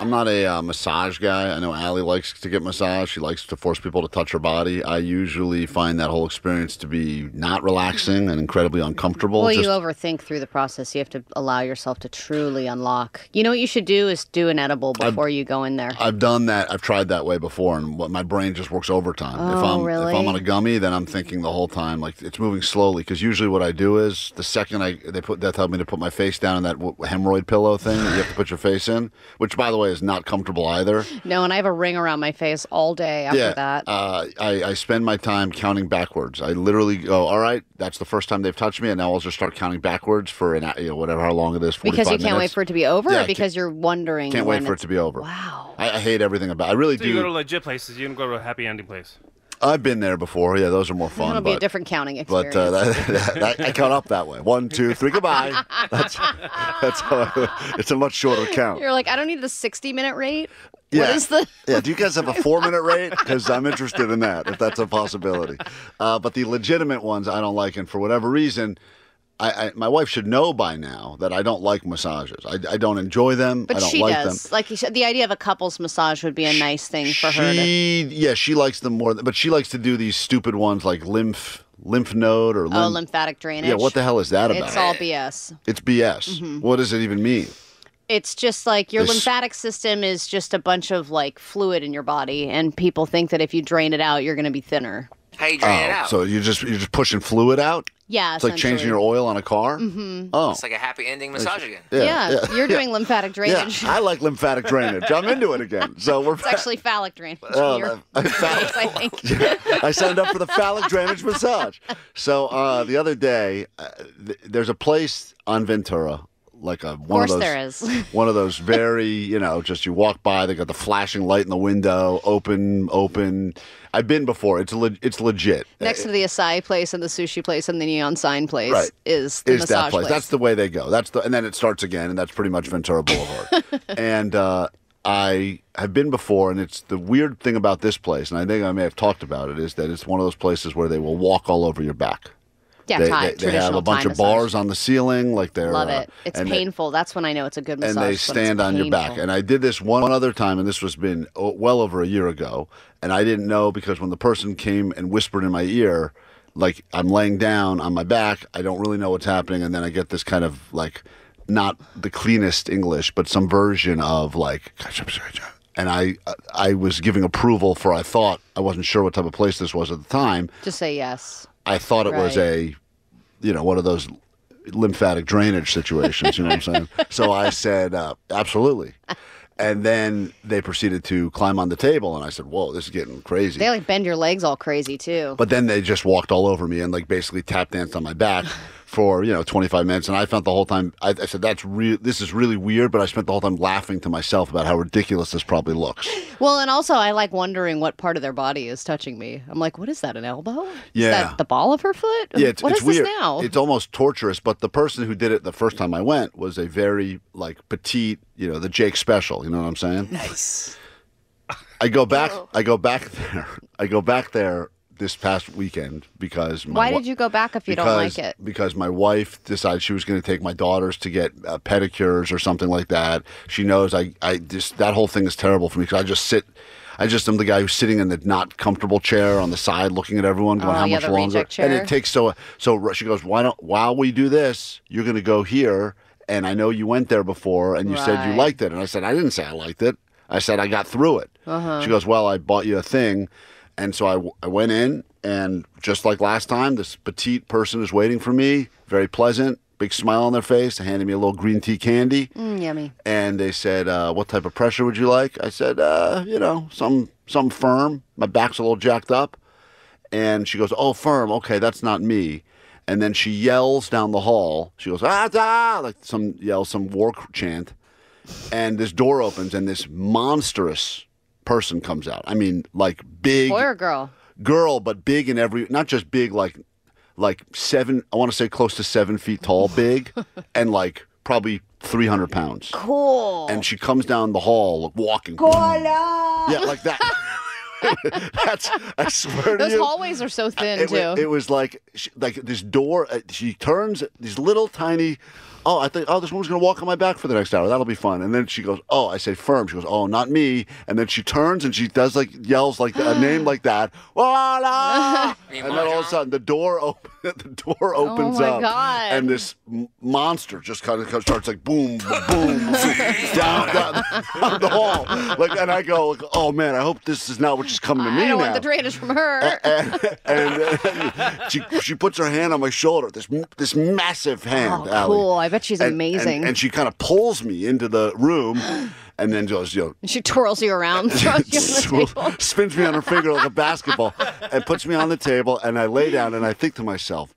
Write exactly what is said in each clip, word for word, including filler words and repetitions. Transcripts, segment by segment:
I'm not a uh, massage guy. I know Allie likes to get massaged. She likes to force people to touch her body. I usually find that whole experience to be not relaxing and incredibly uncomfortable. Well, Just, you overthink through the process. You have to allow yourself to truly unlock. You know what you should do is do an edible before I've, you go in there. I've done that. I've tried that way before, and what my brain just works overtime. Oh, if I'm really? if I'm on a gummy, then I'm thinking the whole time like it's moving slowly. Because usually what I do is the second I they put they tell me to put my face down in that hemorrhoid pillow thing that you have to put your face in, which by the way is not comfortable either. No, and I have a ring around my face all day after yeah, that. Uh, I, I spend my time counting backwards. I literally go, all right, that's the first time they've touched me, and now I'll just start counting backwards for an you know whatever how long it is. Because you can't minutes. wait for it to be over, yeah, or because you're wondering. Can't when wait for it to be over. Wow. I, I hate everything about. it. I really so do. You go to legit places. You don't go to a happy ending place. I've been there before. Yeah, those are more fun. It'll but, be a different counting experience. But uh, that, that, that, I count up that way. One, two, three, goodbye. That's that's how I, it's a much shorter count. You're like, I don't need the sixty minute rate. Yeah. What is the? Yeah. Do you guys have a four minute rate? Because I'm interested in that, if that's a possibility. Uh, but the legitimate ones, I don't like, and for whatever reason. I, I, my wife should know by now that I don't like massages. I, I don't enjoy them. But I don't she like does. them. Like you said, the idea of a couple's massage would be a nice thing for her. To... She, yeah, she likes them more. But she likes to do these stupid ones like lymph lymph node or lymph. Oh, lymphatic drainage. Yeah, what the hell is that about? It's all B S. It's B S. Mm-hmm. What does it even mean? It's just like your This... lymphatic system is just a bunch of like fluid in your body, and people think that if you drain it out, you're going to be thinner. How you drain oh, it out? So you're just you're just pushing fluid out? Yeah, it's like changing your oil on a car. Mm-hmm. Oh, it's like a happy ending massage again. Yeah, yeah, yeah. You're doing yeah. lymphatic drainage. Yeah, I like lymphatic drainage. I'm into it again. So we're. It's actually phallic drainage. Oh, uh, phallic. I think. Yeah, I signed up for the phallic drainage massage. So uh, the other day, uh, th- there's a place on Ventura. Like a one of, of those, there is. one of those very, you know, just you walk by, they got the flashing light in the window, open, open. I've been before. It's le- it's legit. Next to the acai place and the sushi place and the neon sign place right. is the is massage that place. place. That's the way they go. That's the, and then it starts again, and that's pretty much Ventura Boulevard. and uh, I have been before, and it's the weird thing about this place, and I think I may have talked about it, is that it's one of those places where they will walk all over your back. Yeah, they, Thai, they, they have a bunch of massage. bars on the ceiling, like they're love it. It's uh, painful. They, That's when I know it's a good massage. And they stand on your back. And I did this one other time, and this was been well over a year ago. And I didn't know because when the person came and whispered in my ear, like I'm laying down on my back, I don't really know what's happening, and then I get this kind of like not the cleanest English, but some version of like. And I I was giving approval for I thought I wasn't sure what type of place this was at the time. Just say yes. I thought it right. was a, you know, one of those lymphatic drainage situations, you know what I'm saying? So I said, uh, absolutely. And then they proceeded to climb on the table, and I said, whoa, this is getting crazy. They like bend your legs all crazy, too. But then they just walked all over me and like basically tap danced on my back for, you know, twenty-five minutes. And I felt the whole time, I, I said, that's real. This is really weird. But I spent the whole time laughing to myself about how ridiculous this probably looks. Well, and also I like wondering what part of their body is touching me. I'm like, what is that, an elbow? Yeah. Is that the ball of her foot? Yeah, it's, what it's is weird. this now? It's almost torturous. But the person who did it the first time I went was a very like petite, you know, the Jake Special. You know what I'm saying? Nice. I go back. I go back there. I go back there this past weekend because my why wa- did you go back if you because, don't like it? Because my wife decided she was going to take my daughters to get uh, pedicures or something like that. She knows I, I just that whole thing is terrible for me because I just sit. I just am the guy who's sitting in the not comfortable chair on the side, looking at everyone, going, oh, "How yeah, much the longer?" reject chair. And it takes so. So she goes, "Why don't? While we do this, you're going to go here." And I know you went there before, and you right. said you liked it, and I said I didn't say I liked it. I said I got through it. Uh-huh. She goes, "Well, I bought you a thing," and so I, w- I went in, and just like last time, this petite person is waiting for me, very pleasant. Big smile on their face. They handed me a little green tea candy. Mm, yummy. And they said, uh, what type of pressure would you like? I said, uh, you know, some some firm. My back's a little jacked up. And she goes, oh, firm. Okay, that's not me. And then she yells down the hall. She goes, ah, da, like some yell, some war chant. And this door opens, and this monstrous person comes out. I mean, like big. Boy or girl? Girl, but big in every, not just big like like seven, I want to say close to seven feet tall, big, and like probably three hundred pounds. Cool. And she comes down the hall walking. Cola! Yeah, like that. That's, I swear Those to you. hallways are so thin, it, too. It, it was like, she, like this door. Uh, she turns these little tiny. Oh, I think, oh, this woman's going to walk on my back for the next hour. That'll be fun. And then she goes, oh, I say firm. She goes, oh, not me. And then she turns and she does like, yells like a name like that. Voila! And then all of a sudden the door, op- the door opens oh my up. God. And this m- monster just kind of starts like boom, boom, boom, down, down, down the hall. Like, and I go, like, oh man, I hope this is not what she's coming to me I don't now. want the drainage from her. And, and uh, she, she puts her hand on my shoulder, this this massive hand, Oh, Allie. cool. I bet she's And- amazing. And, and she kind of pulls me into the room and then goes, you know, she twirls you around, throws you on the table. spins me on her finger like a basketball and puts me on the table. And I lay down and I think to myself,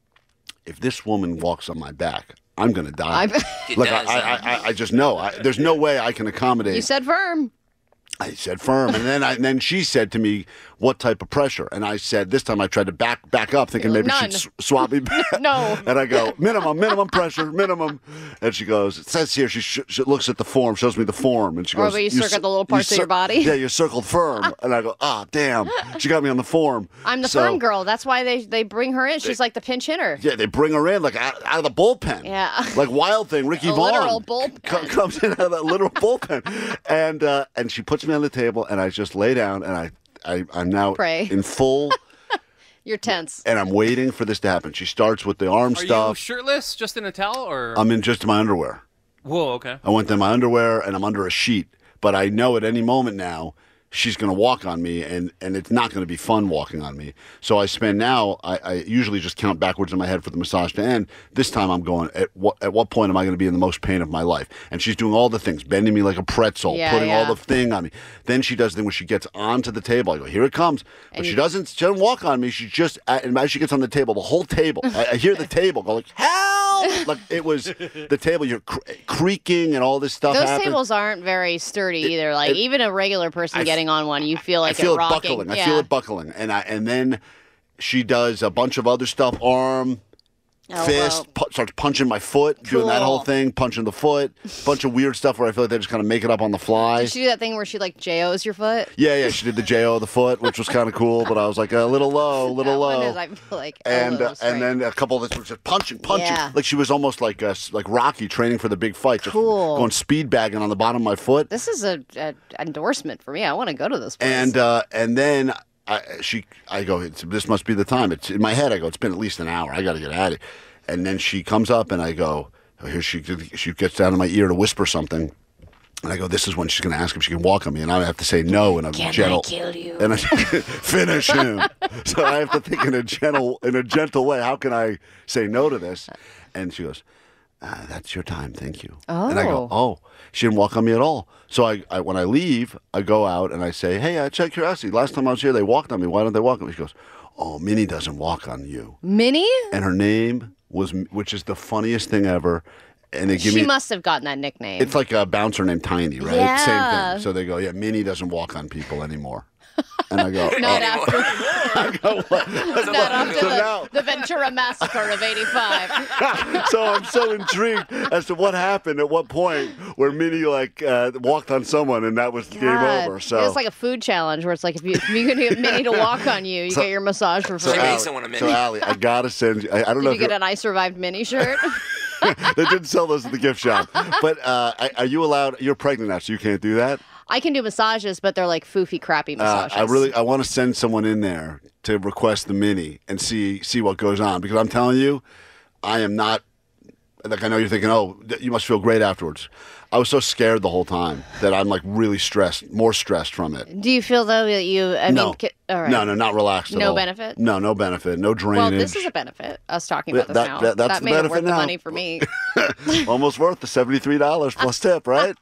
if this woman walks on my back, I'm going to die. I- Like, I, I, I, I just know. I, there's no way I can accommodate. You said firm. I said firm, and then I, and then she said to me, "What type of pressure?" And I said, "This time I tried to back back up, thinking maybe None. she'd s- swap me back." No. And I go, "Minimum, minimum pressure, minimum." And she goes, "It says here." She, sh- she looks at the form, shows me the form, and she Or goes, where you c- circled the little parts you of your body? Yeah, you circled firm, and I go, "Ah, damn." She got me on the form. I'm the So, firm girl. That's why they, they bring her in. She's like the pinch hitter. Yeah, they bring her in like out, out of the bullpen. Yeah. Like Wild Thing, Ricky A Vaughn. literal bullpen. co- comes in out of that literal bullpen. And uh, and she puts me on the table, and I just lay down, and I, I, I'm now Pray. in full, You're tense. and I'm waiting for this to happen. She starts with the arm Are you stuff. shirtless, just in a towel, or? I'm in just my underwear. Whoa, okay. I went in my underwear, and I'm under a sheet. But I know at any moment now, she's going to walk on me, and, and it's not going to be fun walking on me. So I spend now, I, I usually just count backwards in my head for the massage to end. This time I'm going, at what, at what point am I going to be in the most pain of my life? And she's doing all the things, bending me like a pretzel, Yeah, putting yeah. all the thing on me. Then she does the thing where she gets onto the table. I go, here it comes. But And she you- doesn't, she doesn't walk on me. She just, and as she gets on the table, the whole table, I, I hear the table go like, help! Like it was the table, you're cr- creaking and all this stuff Those happened. tables aren't very sturdy either. Like it- even a regular person I- getting on one, you feel like I feel it it rocking. buckling. I yeah. feel it buckling, and I and then she does a bunch of other stuff: arm, Elbow. fist, pu- starts punching my foot, doing that whole Cool. thing, punching the foot, bunch of weird stuff where I feel like they just kind of make it up on the fly. Did she do that thing where she like J O's your foot? Yeah, yeah, she did the J O of the foot, which was kind of cool, but I was like a little low, a little that low. One is, I feel like a and little uh, straight. and then a couple of this was just punching, punching, Yeah. like she was almost like uh, s- like Rocky training for the big fight, just Cool. going speed bagging on the bottom of my foot. This is a, a endorsement for me. I want to go to this place. And uh, and then I, she, I go, it's, this must be the time. It's in my head. I go, it's been at least an hour. I got to get at it. And then she comes up, and I go, oh, here she she gets down to my ear to whisper something. And I go, this is when she's going to ask if she can walk on me, and I have to say no in a Can gentle. I kill you? And I finish him. So I have to think in a gentle in a gentle way. How can I say no to this? And she goes, ah, that's your time, thank you. And I go, oh, she didn't walk on me at all. So I, I when I leave, I go out and I say, hey, I check curiosity. Last time I was here, they walked on me. Why don't they walk on me? She goes, oh, Minnie doesn't walk on you. Minnie? And her name was, which is the funniest thing ever. And they give She me, must have gotten that nickname. it's like a bouncer named Tiny, right? Yeah. Same thing. So they go, yeah, Minnie doesn't walk on people anymore. And I go, Not oh. after, I go, what? not after So the, now- the Ventura Massacre of eighty-five. So I'm so intrigued as to what happened at what point where Minnie like uh, walked on someone and that was game God. over. So It's like a food challenge where it's like if you, if you can get Minnie to walk on you, you So- get your massage for so free. made Allie, someone a so Minnie. Allie, I gotta send you. I, I don't know Did you if get an I Survived Minnie shirt? they didn't sell those at the gift shop. But uh, I- are you allowed? You're pregnant now, so you can't do that. I can do massages, but they're like foofy, crappy Uh, massages. I really, I want to send someone in there to request the Minnie and see see what goes on because I'm telling you, I am not. Like I know you're thinking, oh, th- you must feel great afterwards. I was so scared the whole time that I'm like really stressed, more stressed from it. Do you feel though that you? I no, mean, ki- all right. no, no, not relaxed at No all. benefit? No, no benefit, no drainage. Well, this is a benefit. Us talking about this That- now. that- that's the made it benefit worth the now. money for me. Almost worth the seventy-three dollars plus tip, right?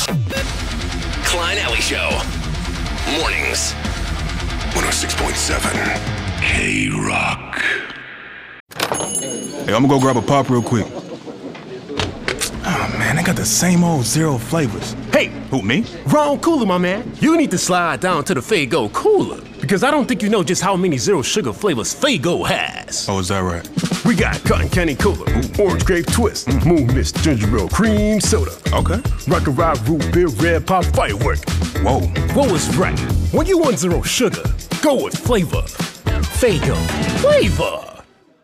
Klein Alley Show. Mornings. one oh six point seven K-Rock. Hey, I'm gonna go grab a pop real quick. Oh man, they got the same old zero flavors. Hey, Who, me? wrong cooler, my man. You need to slide down to the Faygo cooler because I don't think you know just how many zero sugar flavors Faygo has. Oh, is that right? We got cotton candy cooler, orange grape twist, moon mist ginger ale cream soda, Okay. rock and rock root beer red pop firework. Whoa. What was right? When you want zero sugar, go with flavor. Faygo flavor.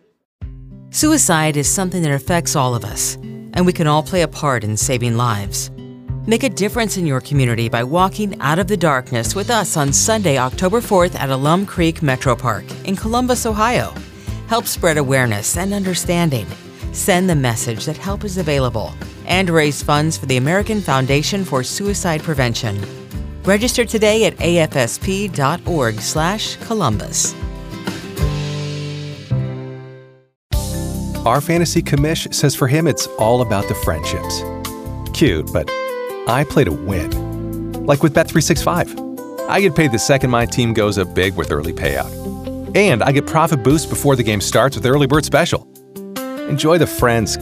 Suicide is something that affects all of us, and we can all play a part in saving lives. Make a difference in your community by walking out of the darkness with us on Sunday, October fourth at Alum Creek Metro Park in Columbus, Ohio. Help spread awareness and understanding. Send the message that help is available and raise funds for the American Foundation for Suicide Prevention. Register today at A F S P dot org slash Columbus. Our fantasy commish says for him it's all about the friendships. Cute, but I play to win. Like with Bet three sixty-five. I get paid the second my team goes up big with early payout. And I get profit boost before the game starts with Early Bird Special. Enjoy the friends,